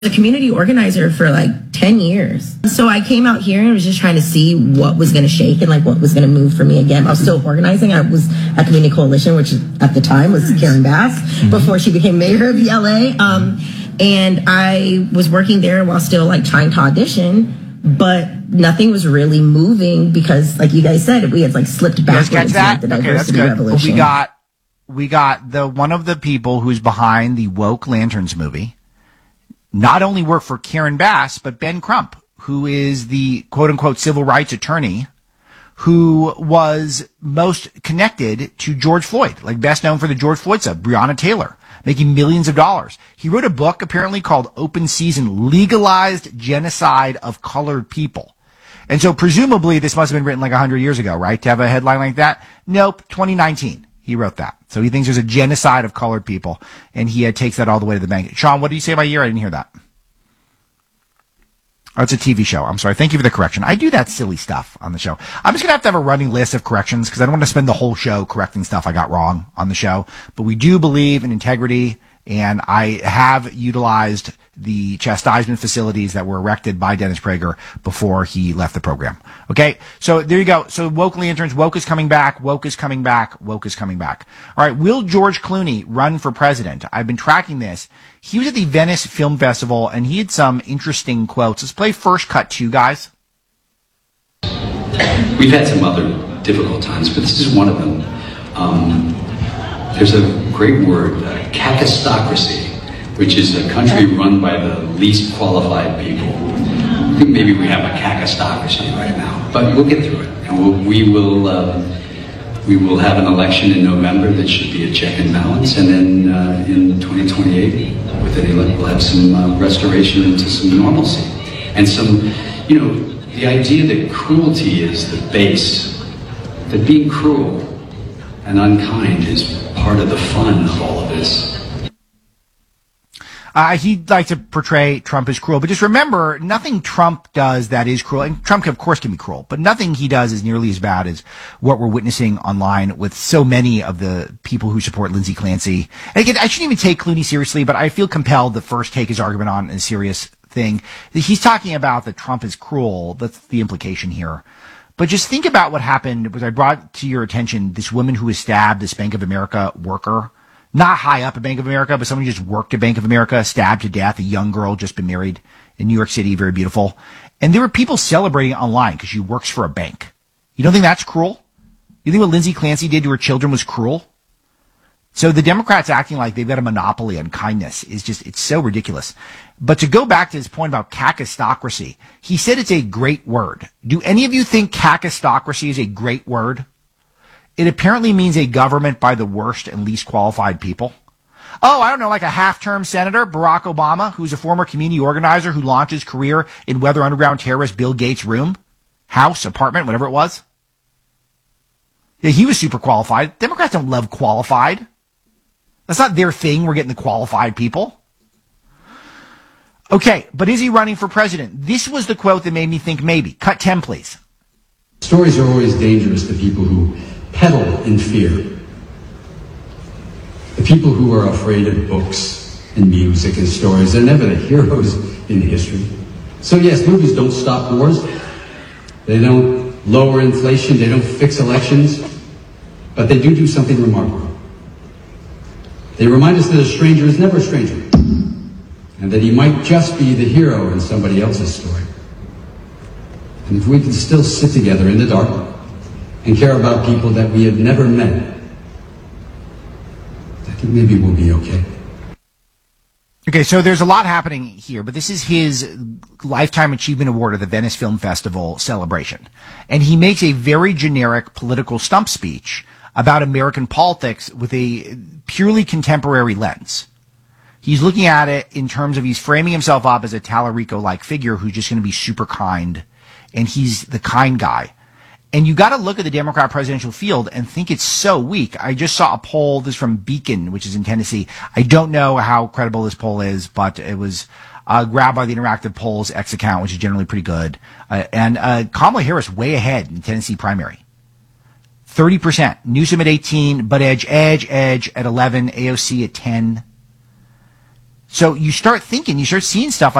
a community organizer for like 10 years. So I came out here and was just trying to see what was going to shake and like what was going to move for me again. I was still organizing. I was at Community Coalition, which at the time was Karen Bass, before she became mayor of LA. And I was working there while still like trying to audition, but nothing was really moving because, like you guys said, we had like slipped back into like, the diversity revolution. We got the one of the people who's behind the Woke Lanterns movie. Not only worked for Karen Bass, but Ben Crump, who is the quote-unquote civil rights attorney who was most connected to George Floyd, like best known for the George Floyd stuff, Breonna Taylor, making millions of dollars. He wrote a book apparently called Open Season, Legalized Genocide of Colored People. And so presumably this must have been written like 100 years ago, right? To have a headline like that? Nope, 2019. He wrote that. So he thinks there's a genocide of colored people, and he takes that all the way to the bank. Sean, what did you say about year? I didn't hear that. Oh, it's a TV show. I'm sorry. Thank you for the correction. I do that silly stuff on the show. I'm just going to have a running list of corrections because I don't want to spend the whole show correcting stuff I got wrong on the show. But we do believe in integrity, and I have utilized the chastisement facilities that were erected by Dennis Prager before he left the program. Okay, so there you go. So Woke Lanterns, Woke is coming back, Woke is coming back, Woke is coming back. All right, will George Clooney run for president? I've been tracking this. He was at the Venice Film Festival, and he had some interesting quotes. Let's play First Cut 2, guys. We've had some other difficult times, but this is one of them. There's a great word, kakistocracy, which is a country run by the least qualified people. I think maybe we have a kakistocracy right now, but we'll get through it. And we will have an election in November that should be a check and balance, and then in 2028, with any luck, we'll have some restoration into some normalcy. And some, the idea that cruelty is the base, that being cruel and unkind is part of the fun of all of this. He'd like to portray Trump as cruel, but just remember, nothing Trump does that is cruel, and Trump, of course, can be cruel, but nothing he does is nearly as bad as what we're witnessing online with so many of the people who support Lindsey Clancy. And again, I shouldn't even take Clooney seriously, but I feel compelled to first take his argument on a serious thing. He's talking about that Trump is cruel. That's the implication here. But just think about what happened, was I brought to your attention this woman who was stabbed, this Bank of America worker. Not high up at Bank of America, but someone who just worked at Bank of America, stabbed to death, a young girl, just been married in New York City, very beautiful. And there were people celebrating online because she works for a bank. You don't think that's cruel? You think what Lindsey Clancy did to her children was cruel? So the Democrats acting like they've got a monopoly on kindness is just, it's so ridiculous. But to go back to his point about kakistocracy, he said it's a great word. Do any of you think kakistocracy is a great word? It apparently means a government by the worst and least qualified people. Oh, I don't know, like a half-term senator, Barack Obama, who's a former community organizer who launched his career in Weather Underground terrorist Bill Gates' room, house, apartment, whatever it was. Yeah, he was super qualified. Democrats don't love qualified. That's not their thing. We're getting the qualified people. Okay, but is he running for president? This was the quote that made me think maybe. Cut 10, please. Stories are always dangerous to people who peddle in fear. The people who are afraid of books and music and stories, they're never the heroes in history. So yes, movies don't stop wars. They don't lower inflation. They don't fix elections. But they do something remarkable. They remind us that a stranger is never a stranger, and that he might just be the hero in somebody else's story. And if we can still sit together in the dark and care about people that we have never met, I think maybe we'll be okay. Okay, so there's a lot happening here, but this is his Lifetime Achievement Award at the Venice Film Festival celebration. And he makes a very generic political stump speech about American politics with a purely contemporary lens. He's looking at it in terms of he's framing himself up as a Tallarico-like figure who's just going to be super kind, and he's the kind guy. And you got to look at the Democrat presidential field and think it's so weak. I just saw a poll, this is from Beacon, which is in Tennessee. I don't know how credible this poll is, but it was grabbed by the Interactive Polls X account, which is generally pretty good. And Kamala Harris way ahead in the Tennessee primary. 30%. Newsom at 18, Buttigieg edge at 11, AOC at 10. So you start thinking, you start seeing stuff